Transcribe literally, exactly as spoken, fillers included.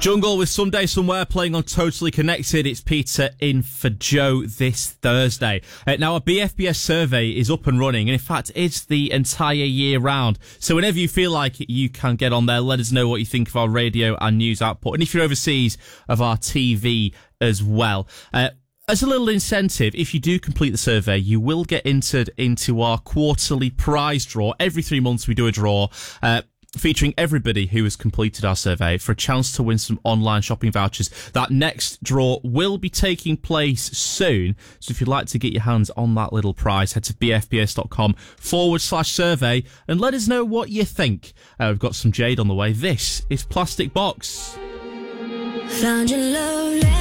Jungle with Someday Somewhere playing on Totally Connected. It's Peter in for Joe this Thursday. Uh, now, our B F B S survey is up and running, and in fact, it's the entire year round. So whenever you feel like it, you can get on there. Let us know what you think of our radio and news output. And if you're overseas, of our T V as well. Uh, As a little incentive, if you do complete the survey, you will get entered into our quarterly prize draw. Every three months we do a draw, uh, featuring everybody who has completed our survey for a chance to win some online shopping vouchers. That next draw will be taking place soon. So if you'd like to get your hands on that little prize, head to bfbs.com forward slash survey and let us know what you think. Uh, we've got some Jade on the way. This is Plastic Box. Found your love.